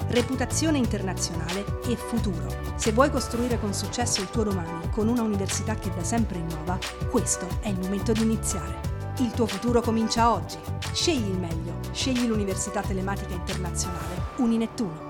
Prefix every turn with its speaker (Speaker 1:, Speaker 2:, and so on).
Speaker 1: reputazione internazionale e futuro. Se vuoi costruire con successo il tuo domani con una università che da sempre innova, questo è il momento di iniziare. Il tuo futuro comincia oggi. Scegli il meglio, scegli l'Università Telematica Internazionale Uninettuno.